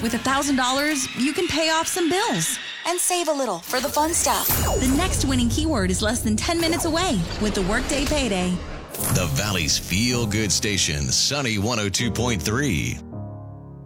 With $1,000, you can pay off some bills. And save a little for the fun stuff. The next winning keyword is less than 10 minutes away with the Workday Payday. The Valley's feel-good station, Sunny 102.3.